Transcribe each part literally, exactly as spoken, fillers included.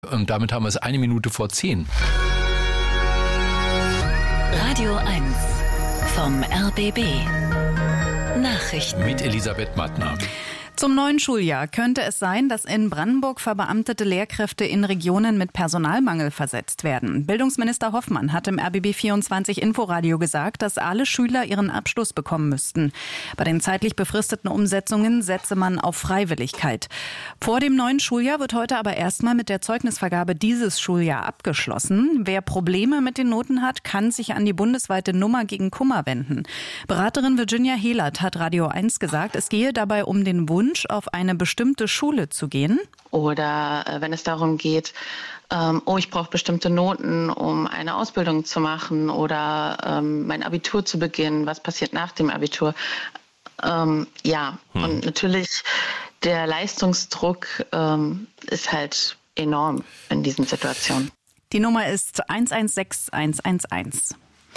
Und damit haben wir es eine Minute vor zehn. Radio eins vom R B B. Nachrichten. Mit Elisabeth Mattner. Zum neuen Schuljahr könnte es sein, dass in Brandenburg verbeamtete Lehrkräfte in Regionen mit Personalmangel versetzt werden. Bildungsminister Hoffmann hat im R B B vierundzwanzig Inforadio gesagt, dass alle Schüler ihren Abschluss bekommen müssten. Bei den zeitlich befristeten Umsetzungen setze man auf Freiwilligkeit. Vor dem neuen Schuljahr wird heute aber erstmal mit der Zeugnisvergabe dieses Schuljahr abgeschlossen. Wer Probleme mit den Noten hat, kann sich an die bundesweite Nummer gegen Kummer wenden. Beraterin Virginia Hehlert hat Radio eins gesagt, es gehe dabei um den Wunsch, auf eine bestimmte Schule zu gehen. Oder äh, wenn es darum geht, ähm, oh, ich brauche bestimmte Noten, um eine Ausbildung zu machen oder ähm, mein Abitur zu beginnen. Was passiert nach dem Abitur? Ähm, ja, hm. Und natürlich der Leistungsdruck ähm, ist halt enorm in diesen Situationen. Die Nummer ist eins eins sechs eins eins eins.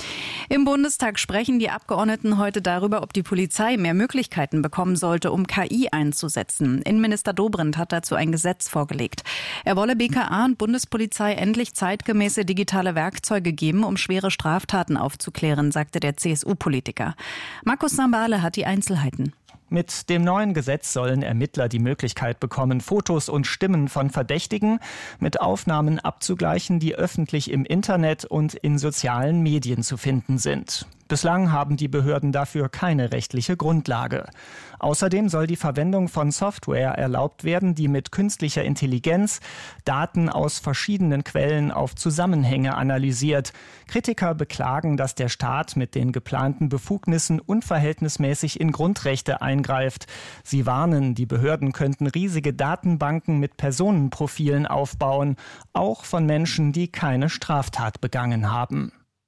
Im Bundestag sprechen die Abgeordneten heute darüber, ob die Polizei mehr Möglichkeiten bekommen sollte, um K I einzusetzen. Innenminister Dobrindt hat dazu ein Gesetz vorgelegt. Er wolle B K A und Bundespolizei endlich zeitgemäße digitale Werkzeuge geben, um schwere Straftaten aufzuklären, sagte der C S U-Politiker. Markus Sambale hat die Einzelheiten. Mit dem neuen Gesetz sollen Ermittler die Möglichkeit bekommen, Fotos und Stimmen von Verdächtigen mit Aufnahmen abzugleichen, die öffentlich im Internet und in sozialen Medien zu finden sind. Bislang haben die Behörden dafür keine rechtliche Grundlage. Außerdem soll die Verwendung von Software erlaubt werden, die mit künstlicher Intelligenz Daten aus verschiedenen Quellen auf Zusammenhänge analysiert. Kritiker beklagen, dass der Staat mit den geplanten Befugnissen unverhältnismäßig in Grundrechte eingreift. Sie warnen, die Behörden könnten riesige Datenbanken mit Personenprofilen aufbauen, auch von Menschen, die keine Straftat begangen haben.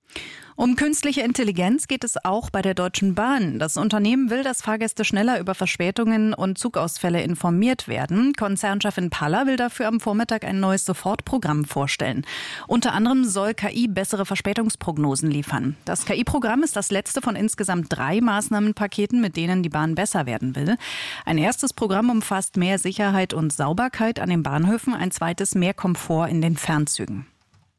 Um künstliche Intelligenz geht es auch bei der Deutschen Bahn. Das Unternehmen will, dass Fahrgäste schneller über Verspätungen und Zugausfälle informiert werden. Konzernchefin Paller will dafür am Vormittag ein neues Sofortprogramm vorstellen. Unter anderem soll K I bessere Verspätungsprognosen liefern. Das K I-Programm ist das letzte von insgesamt drei Maßnahmenpaketen, mit denen die Bahn besser werden will. Ein erstes Programm umfasst mehr Sicherheit und Sauberkeit an den Bahnhöfen, ein zweites mehr Komfort in den Fernzügen.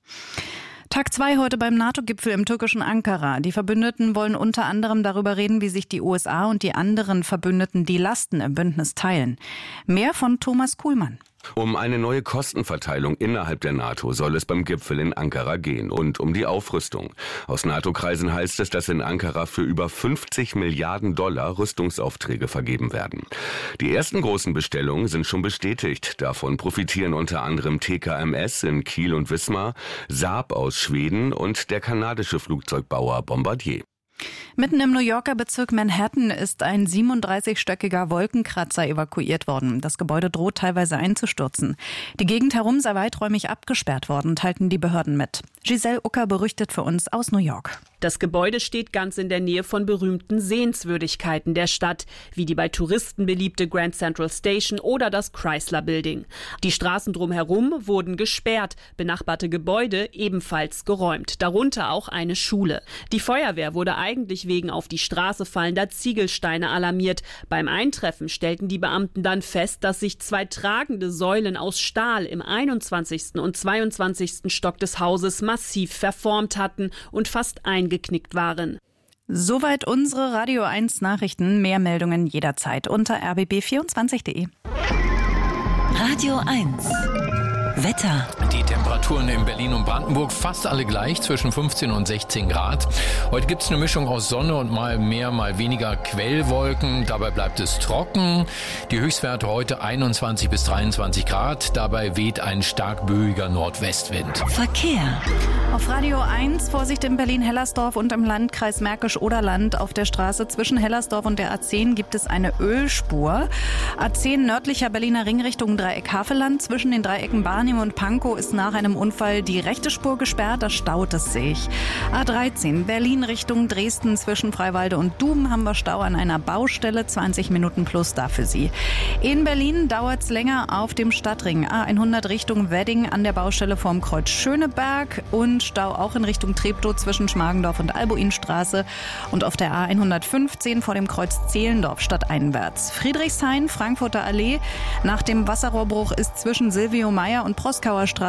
Tag zwei heute beim NATO-Gipfel im türkischen Ankara. Die Verbündeten wollen unter anderem darüber reden, wie sich die U S A und die anderen Verbündeten die Lasten im Bündnis teilen. Mehr von Thomas Kuhlmann. Um eine neue Kostenverteilung innerhalb der NATO soll es beim Gipfel in Ankara gehen und um die Aufrüstung. Aus NATO-Kreisen heißt es, dass in Ankara für über fünfzig Milliarden Dollar Rüstungsaufträge vergeben werden. Die ersten großen Bestellungen sind schon bestätigt. Davon profitieren unter anderem T K M S in Kiel und Wismar, Saab aus Schweden und der kanadische Flugzeugbauer Bombardier. Mitten im New Yorker Bezirk Manhattan ist ein siebenunddreißigstöckiger Wolkenkratzer evakuiert worden. Das Gebäude droht teilweise einzustürzen. Die Gegend herum sei weiträumig abgesperrt worden, teilten die Behörden mit. Giselle Ucker berichtet für uns aus New York. Das Gebäude steht ganz in der Nähe von berühmten Sehenswürdigkeiten der Stadt, wie die bei Touristen beliebte Grand Central Station oder das Chrysler Building. Die Straßen drumherum wurden gesperrt, benachbarte Gebäude ebenfalls geräumt, darunter auch eine Schule. Die Feuerwehr wurde eigentlich wegen auf die Straße fallender Ziegelsteine alarmiert. Beim Eintreffen stellten die Beamten dann fest, dass sich zwei tragende Säulen aus Stahl im einundzwanzigsten und zweiundzwanzigsten Stock des Hauses massiv verformt hatten und fast eingeknickt waren. Soweit unsere Radio eins Nachrichten. Mehr Meldungen jederzeit unter r b b vierundzwanzig punkt d e. Radio eins Wetter. Die Temperaturen in Berlin und Brandenburg fast alle gleich, zwischen fünfzehn und sechzehn Grad. Heute gibt es eine Mischung aus Sonne und mal mehr, mal weniger Quellwolken. Dabei bleibt es trocken. Die Höchstwerte heute einundzwanzig bis dreiundzwanzig Grad. Dabei weht ein stark böiger Nordwestwind. Verkehr. Auf Radio eins Vorsicht in Berlin-Hellersdorf und im Landkreis Märkisch-Oderland. Auf der Straße zwischen Hellersdorf und der A zehn gibt es eine Ölspur. A zehn nördlicher Berliner Ring Richtung Dreieck Havelland. Zwischen den Dreiecken Barnim und Pankow ist nach einem Unfall die rechte Spur gesperrt, da staut es sich. A dreizehn Berlin Richtung Dresden zwischen Freiwalde und Duben haben wir Stau an einer Baustelle, zwanzig Minuten plus da für Sie. In Berlin dauert es länger auf dem Stadtring A hundert Richtung Wedding an der Baustelle vorm Kreuz Schöneberg und Stau auch in Richtung Treptow zwischen Schmargendorf und Albuinstraße und auf der A hundertfünfzehn vor dem Kreuz Zehlendorf stadteinwärts. Friedrichshain, Frankfurter Allee. Nach dem Wasserrohrbruch ist zwischen Silvio Meyer und Proskauer Straße